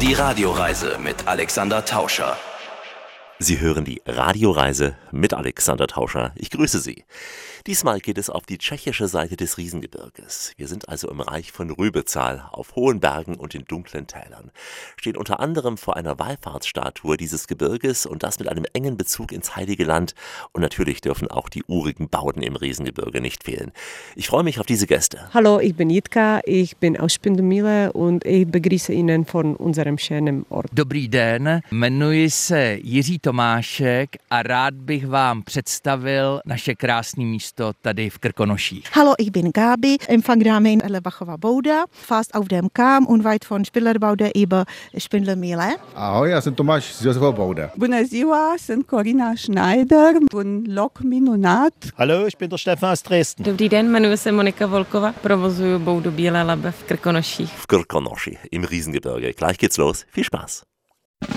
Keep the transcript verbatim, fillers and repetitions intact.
Die Radioreise mit Alexander Tauscher. Sie hören die Radioreise mit Alexander Tauscher. Ich grüße Sie. Diesmal geht es auf die tschechische Seite des Riesengebirges. Wir sind also im Reich von Rübezahl, auf hohen Bergen und in dunklen Tälern. Stehen unter anderem vor einer Wallfahrtsstatue dieses Gebirges und das mit einem engen Bezug ins Heilige Land. Und natürlich dürfen auch die urigen Bauten im Riesengebirge nicht fehlen. Ich freue mich auf diese Gäste. Hallo, ich bin Jitka, ich bin aus Špindlmíle und ich begrüße Ihnen von unserem schönen Ort. Dobrý den, jmenuji se Jiří Tomášek a rád bych vám představil naše krásné místo tady v Krkonoších. Hallo, ich bin Gabi, Empfangramme in Lebachova Bouda, fast auf dem Kam und weit von Spindlerboude über Špindlmíle. Ahoj, já jsem Tomáš z Josefova Bouda. Bună ziua, sunt Corina Schneider, un loc minunat. Hallo, ich bin der Stefan aus Dresden. Dobrý den, jmenuji se Monika Volkova, provozuju boudu Bílé Labe v Krkonoších. V Krkonoši im Riesengebirge. Gleich geht's los. Viel Spaß.